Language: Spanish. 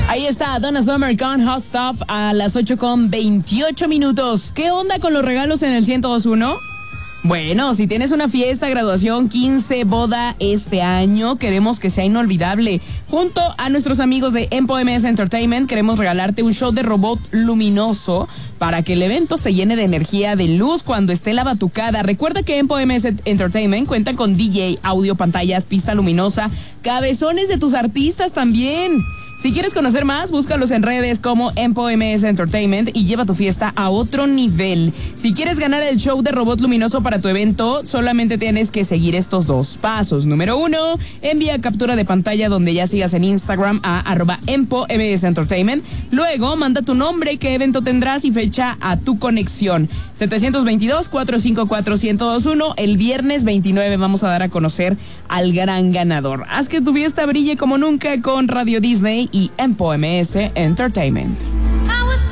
Ahí está Donna Summer con Hot Stuff a las 8:28. ¿Qué onda con los regalos en el 102.1? Bueno, si tienes una fiesta, graduación, 15, boda este año, queremos que sea inolvidable. Junto a nuestros amigos de Empo MS Entertainment, queremos regalarte un show de robot luminoso para que el evento se llene de energía de luz cuando esté la batucada. Recuerda que Empo MS Entertainment cuenta con DJ, audio, pantallas, pista luminosa, cabezones de tus artistas también. Si quieres conocer más, búscalos en redes como Empo MS Entertainment y lleva tu fiesta a otro nivel. Si quieres ganar el show de robot luminoso para tu evento, solamente tienes que seguir estos 2 pasos. Número 1, envía captura de pantalla donde ya sigas en Instagram a @Empo MS Entertainment. Luego, manda tu nombre, qué evento tendrás y fecha a tu conexión. 722-454-1021. El viernes 29 vamos a dar a conocer al gran ganador. Haz que tu fiesta brille como nunca con Radio Disney y Empo MS Entertainment.